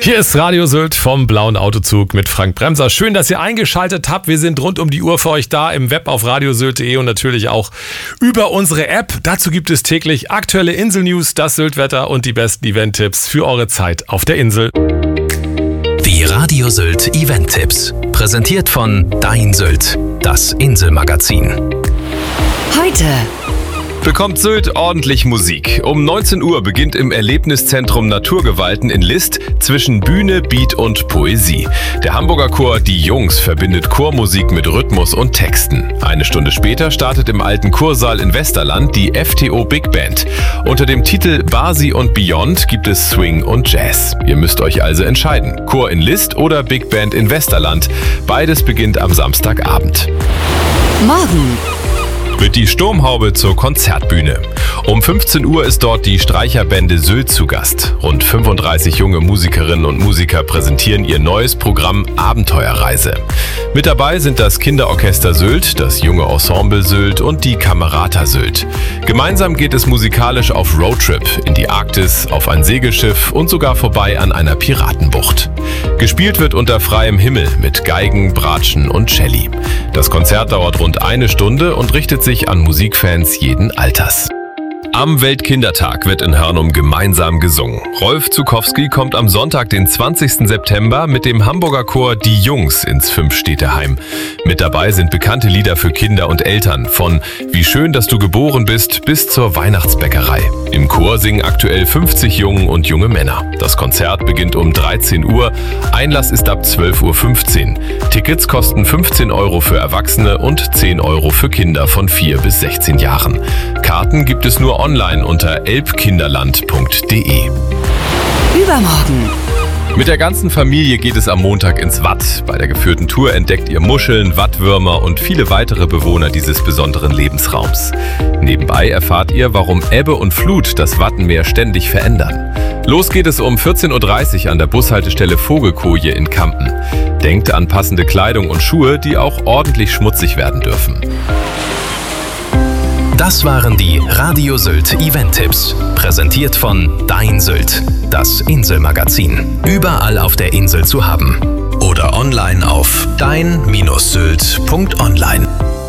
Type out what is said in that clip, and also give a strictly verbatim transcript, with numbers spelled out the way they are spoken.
Hier ist Radio Sylt vom Blauen Autozug mit Frank Bremser. Schön, dass ihr eingeschaltet habt. Wir sind rund um die Uhr für euch da im Web auf radiosylt punkt de und natürlich auch über unsere App. Dazu gibt es täglich aktuelle Insel-News, das Sylt-Wetter und die besten Event-Tipps für eure Zeit auf der Insel. Die Radio Sylt Event-Tipps. Präsentiert von Dein Sylt, das Inselmagazin. Heute bekommt Sylt ordentlich Musik. Um neunzehn Uhr beginnt im Erlebniszentrum Naturgewalten in List zwischen Bühne, Beat und Poesie. Der Hamburger Chor Die Jungs verbindet Chormusik mit Rhythmus und Texten. Eine Stunde später startet im alten Chorsaal in Westerland die F T O Big Band. Unter dem Titel Basi und Beyond gibt es Swing und Jazz. Ihr müsst euch also entscheiden. Chor in List oder Big Band in Westerland. Beides beginnt am Samstagabend. morgen Wird die Sturmhaube zur Konzertbühne. Um fünfzehn Uhr ist dort die Streicherbände Sylt zu Gast. Rund fünfunddreißig junge Musikerinnen und Musiker präsentieren ihr neues Programm Abenteuerreise. Mit dabei sind das Kinderorchester Sylt, das junge Ensemble Sylt und die Kamerata Sylt. Gemeinsam geht es musikalisch auf Roadtrip in die Arktis, auf ein Segelschiff und sogar vorbei an einer Piratenbucht. Gespielt wird unter freiem Himmel mit Geigen, Bratschen und Celli. Das Konzert dauert rund eine Stunde und richtet sich an Musikfans jeden Alters. Am Weltkindertag wird in Hörnum gemeinsam gesungen. Rolf Zukowski kommt am Sonntag, den zwanzigsten September, mit dem Hamburger Chor Die Jungs ins Fünfstädteheim. Mit dabei sind bekannte Lieder für Kinder und Eltern, von Wie schön, dass du geboren bist bis zur Weihnachtsbäckerei. Im Chor singen aktuell fünfzig Jungen und junge Männer. Das Konzert beginnt um dreizehn Uhr, Einlass ist ab zwölf Uhr fünfzehn. Tickets kosten fünfzehn Euro für Erwachsene und zehn Euro für Kinder von vier bis sechzehn Jahren. Karten gibt es nur online unter elbkinderland punkt de. Übermorgen Mit der ganzen Familie geht es am Montag ins Watt. Bei der geführten Tour entdeckt ihr Muscheln, Wattwürmer und viele weitere Bewohner dieses besonderen Lebensraums. Nebenbei erfahrt ihr, warum Ebbe und Flut das Wattenmeer ständig verändern. Los geht es um vierzehn Uhr dreißig an der Bushaltestelle Vogelkoje in Kampen. Denkt an passende Kleidung und Schuhe, die auch ordentlich schmutzig werden dürfen. Das waren die Radio Sylt Event-Tipps. Präsentiert von Dein Sylt, das Inselmagazin. Überall auf der Insel zu haben. Oder online auf dein Bindestrich sylt punkt online.